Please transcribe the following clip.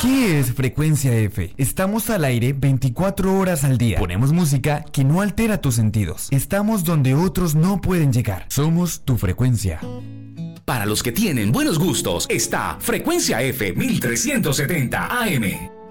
¿Qué es Frecuencia F? Estamos al aire 24 horas al día. Ponemos música que no altera tus sentidos. Estamos donde otros no pueden llegar. Somos tu frecuencia. Para los que tienen buenos gustos, está Frecuencia F 1370 AM.